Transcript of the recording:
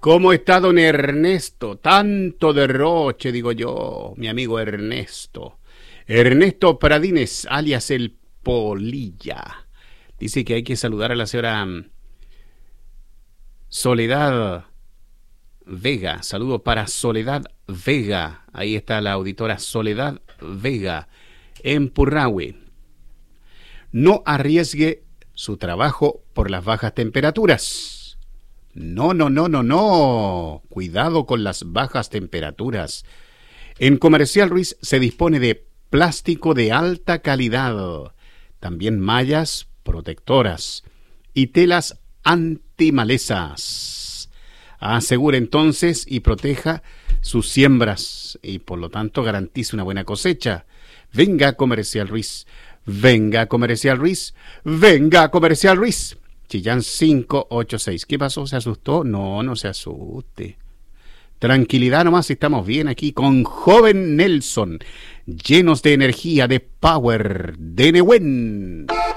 ¿Cómo está don Ernesto? Tanto derroche, digo yo, mi amigo Ernesto. Ernesto Pradines, alias el Polilla. Dice que hay que saludar a la señora Soledad Vega. Saludo para Soledad Vega. Ahí está la auditora Soledad Vega en Purrahue. No arriesgue su trabajo por las bajas temperaturas. No. Cuidado con las bajas temperaturas. En Comercial Ruiz se dispone de plástico de alta calidad, también mallas protectoras y telas antimalezas. Asegure entonces y proteja sus siembras y por lo tanto garantice una buena cosecha. Venga a Comercial Ruiz. Venga a Comercial Ruiz. Venga a Comercial Ruiz. Chillán 586. ¿Qué pasó? ¿Se asustó? No se asuste. Tranquilidad nomás, estamos bien aquí con Joven Nelson, llenos de energía, de power, de Nehuen.